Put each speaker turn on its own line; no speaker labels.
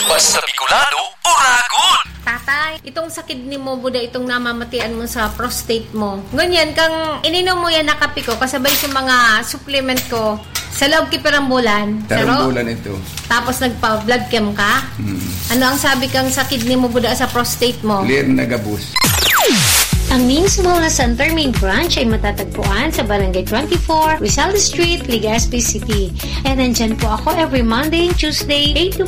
Basta Bicolano, Oragon!
Tatay, itong sakit ni mo, buda itong namamatian mo sa prostate mo. Ganyan, kang ininom mo yan na kape ko, kasabay sa mga supplement ko, sa loob kipirang bulan.
Tarong bulan ito.
Tapos nagpa-blood chem ka? Ano ang sabi kang sa kidney mo, buda sa prostate mo?
Clear na gabus.
Ang Means Wellness Center main branch ay matatagpuan sa Barangay 24, Rizal Street, Legazpi City. And nandyan po ako every Monday and Tuesday, 8 to